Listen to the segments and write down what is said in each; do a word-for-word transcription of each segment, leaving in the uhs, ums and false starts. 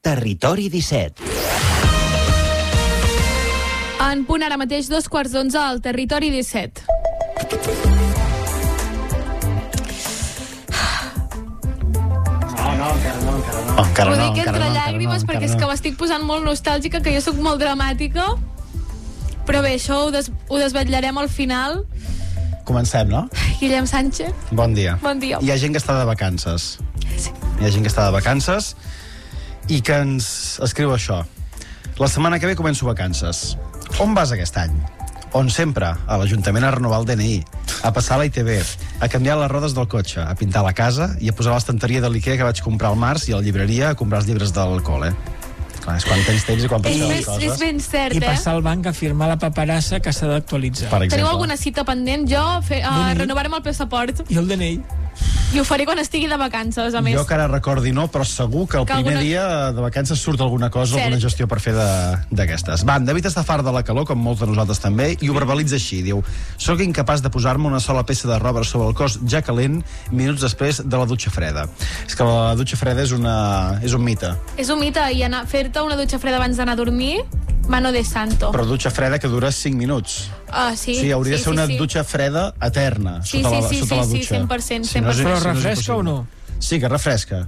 Territori disset. En punt ara mateix, dos quarts d'onze al Territori disset. No, no, encara no, encara no. Oh, encara Ho no, dic encara entre no, llàgrimes encara no, perquè és que m'estic posant molt nostàlgica, que jo sóc molt dramàtica. Però bé, això ho, des ho desvetllarem al final. Comencem, no? Guillem Sánchez. Bon dia. Bon dia. Hi ha gent que està de vacances. Sí. Hi ha gent que està de vacances i que ens escriu això. La setmana que ve començo vacances. On vas aquest any? On sempre? A l'Ajuntament a renovar el D N I, a passar a la I T V, a canviar les rodes del cotxe, a pintar la casa i a posar l'estanteria de l'Ikea que vaig comprar al març i a la llibreria a comprar els llibres del col·le. Clar, és quan tens temps i quan pots És, fer les és, coses. és ben cert, I eh? passar al banc a firmar la paperassa que s'ha d'actualitzar. Per exemple. Teniu alguna cita pendent? Jo fe, uh, D N I. renovarem el passaport I el D N I. i ho faré quan estigui de vacances, a més. Jo que ara recordi no, però segur que el Que primer alguna- dia de vacances surt alguna cosa, Cert. alguna gestió per fer de- d'aquestes. Va, en David està fart de la calor, com molts de nosaltres també, i ho verbalitza així. Diu, soc incapaç de posar-me una sola peça de roba sobre el cos ja calent minuts després de la dutxa freda. És que la dutxa freda és, una, és un mite. És un mite, i anar- fer-te una dutxa freda abans d'anar a dormir, mano de santo. Però dutxa freda que dura cinc minuts. Ah, sí, O sigui, hauria sí, de ser sí, una sí. dutxa freda eterna Sí, sota, sí, la, sí, sota sí, la sí, dutxa. cent per cent, Si no és- cent per cent. si no és Però refresca impossible. o no? Sí, que refresca.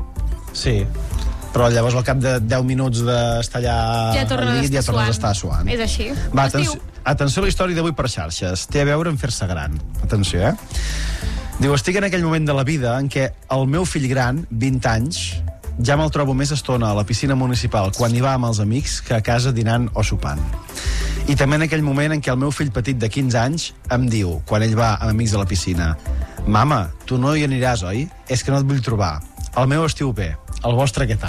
Sí. Però llavors al cap de deu minuts d'estar allà Ja tornes al a llit ja estar tornes a suant. estar suant. És així. Va, Es atenció, diu- atenció a la història d'avui per xarxes. Té a veure amb fer-se gran. Atenció, eh? Diu, estic en aquell moment de la vida en què el meu fill gran, vint anys, ja me'l trobo més estona a la piscina municipal quan hi va amb els amics que a casa dinant o sopant. I també en aquell moment en què el meu fill petit de quinze anys em diu, quan ell va amb amics a la piscina, mama, tu no hi aniràs, oi? És que no et vull trobar. El meu estiu bé. El vostre què tal?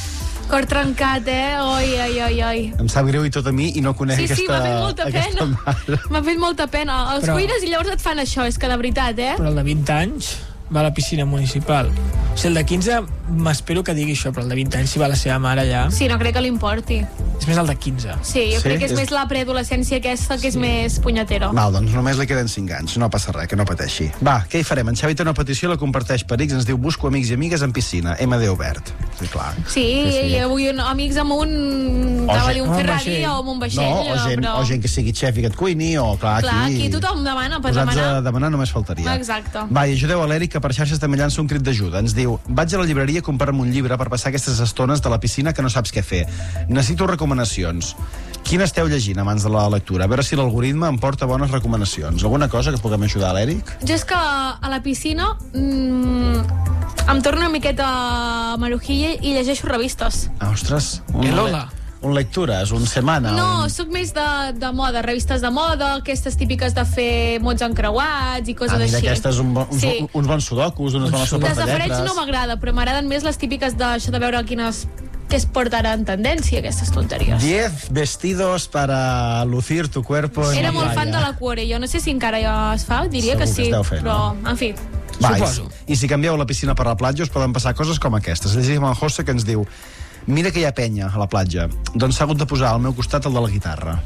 Cor trencat, eh? Oi, oi, oi, oi. Em sap greu i tot a mi i no conec Sí, sí, aquesta, m'ha fet molta aquesta pena. mare. M'ha fet molta pena. Els Però- cuines i llavors et fan això, és que de veritat, eh? Però el de vint anys va a la piscina municipal. O sigui, el de quinze m'espero que digui això, però el de vint anys si va la seva mare allà. Sí, no crec que li importi. És més el de quinze. Sí, jo Sí? crec que és, És- més la preadolescència aquesta, que és més punyetero. Val, doncs només li queden cinc anys, no passa res, que no pateixi. Va, què hi farem? En Xavi té una petició, la comparteix per X, ens diu busco amics i amigues en piscina, M D obert. Sí, clar. Sí, sí, i avui un, amics amb un... O Anava a gent- dir un amb un Ferrari vaixell. o amb un No, vaixell. o gent, però... o gent que sigui xef i que et cuini, o clar, Clar, aquí... aquí tothom demana per Posats demanar. a demanar només faltaria. Exacte. Va, i ajudeu a l'Eric, que per xarxes també llança un crit d'ajuda. Ens diu, vaig a la llibreria a comprar-me un llibre per passar aquestes estones de la piscina que no saps què fer. Necessito recomanacions. Quina esteu llegint abans de la lectura? A veure si l'algoritme em porta bones recomanacions. Alguna cosa que puguem ajudar a l'Eric? Jo és que a la piscina mmm, em torno una miqueta marujilla i llegeixo revistes. Ah, ostres. Un, I Lola? Un lectures, un setmana. No, un... sóc més de, de moda, revistes de moda, aquestes típiques de fer mots encreuats i coses Ah, mira, així. aquestes, un, bon- uns, Sí. sí. uns bons sudokus, unes bones sudokus. sopes Les de de lletres. Freig no m'agrada, però m'agraden més les típiques de, això de veure quines què es porta ara en tendència, aquestes tonteries. Diez vestidos para lucir tu cuerpo en Era la molt playa. fan de la Cuore, jo no sé si encara ja es fa, diria Segur que que sí, es deu fer, però, no? en fi. Va, i, Suposo. i si canvieu la piscina per la platja us poden passar coses com aquestes. Llegim en José que ens diu, mira que hi ha penya a la platja, doncs s'ha hagut de posar al meu costat el de la guitarra.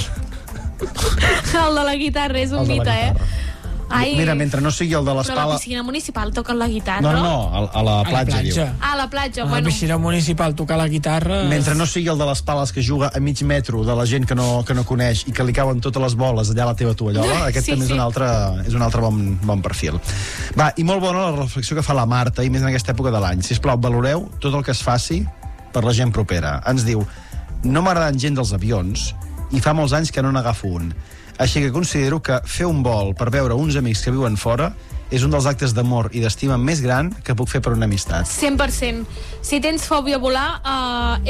El de la guitarra és un El de la mite, eh? guitarra. Ai, Mira, mentre no sigui el de però a la l'espala... piscina municipal toquen la guitarra? No, no, no, a, a la A la platja, diu. platja. Ah, a la platja, A la bueno. piscina municipal tocar la guitarra... Mentre no sigui el de les pales que juga a mig metro de la gent que no, que no coneix i que li cauen totes les boles allà a la teva tovallola, aquest Sí, també sí. és un altre, és un altre bon, bon perfil. Va, i molt bona la reflexió que fa la Marta, i més en aquesta època de l'any. Sisplau, valoreu tot el que es faci per la gent propera. Ens diu, no m'agraden gent dels avions i fa molts anys que no n'agafo un. Així que considero que fer un vol per veure uns amics que viuen fora és un dels actes d'amor i d'estima més gran que puc fer per una amistat. cent per cent. Si tens fòbia a volar, eh,